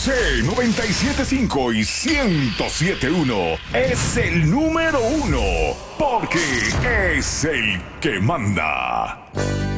Z97.5 y 107.1 es el número uno porque es el que manda.